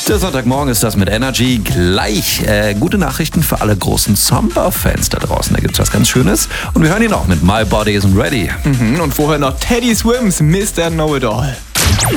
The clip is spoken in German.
Der Sonntagmorgen ist das mit Energy. Gleich gute Nachrichten für alle großen Samba-Fans da draußen. Da gibt's was ganz Schönes. Und wir hören ihn auch mit My Body Isn't Ready. Und vorher noch Teddy Swims, Mr. Know-It-All.